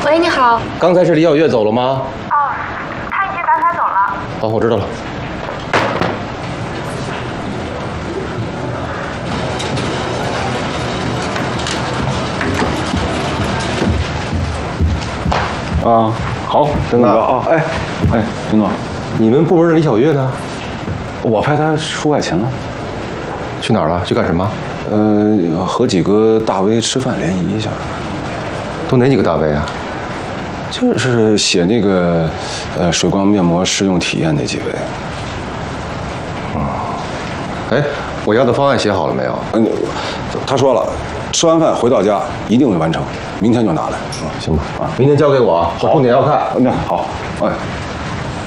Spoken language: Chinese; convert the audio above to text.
喂，你好。 刚才是李小月走了吗？ 哦，他已经打卡走了。 哦，我知道了。 啊，好，陈总啊，哎，陈总， 你们部门的李小月呢？ 我派他出外勤了。 去哪儿了？去干什么？ 和几个大 V 吃饭联谊一下。 都哪几个大 V 啊？ 就是写那个水光面膜试用体验那几位。 哎，我要的方案写好了没有？ 他说了，吃完饭回到家一定会完成，明天就拿来。 行吧，明天交给我，我重点要看。 那好，哎。